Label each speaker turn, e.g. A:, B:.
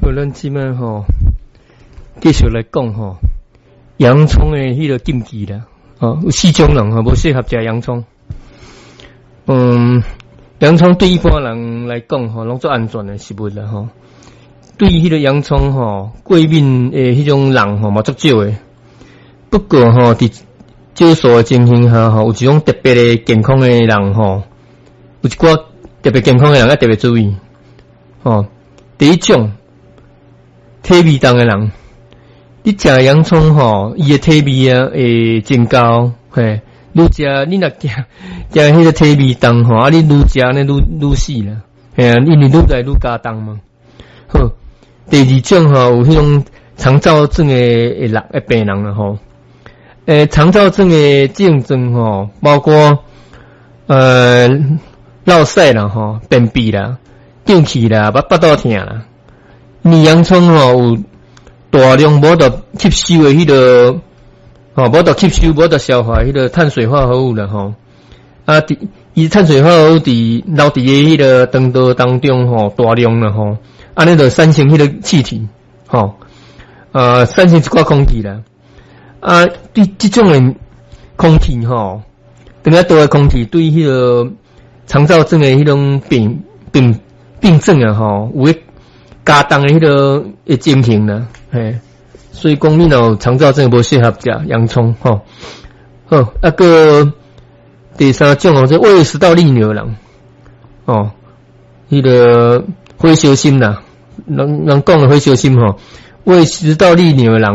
A: 好，咱即摆继续来讲洋葱的迄个禁忌啦。有4种人无适合食洋葱。洋葱对一般人来讲拢做安全的食物啦对于迄个洋葱过敏的迄种人嘛足少的。不过伫少数的情形下有一种特别的健康的人有一寡特别健康的人要特别注意第一种体味重的人，你食洋葱伊的体味会增高嘿。愈食你若食迄个体味重你愈食呢愈死啦，嘿啊，因为愈来愈加重嘛。好，第二种有迄种肠燥症的病人啦肠燥症的症状包括落屎啦便秘啦、胀气啦、腹肚痛啦。因洋葱有大量无得吸收的迄个无得吸收、无得消化迄个碳水化合物啦伊碳水化合物伫留伫迄个肠道当中大量啦安尼就产生迄个气体产生一寡空气啦对这种的空气等下多的空气对迄个肠燥症的迄种病症有加重的迄个情形啦嘿。所以讲你若有肠燥症无适合食洋葱好，个第三种是胃食道逆流人迄个火烧心啦，人讲的火烧心胃食道逆流人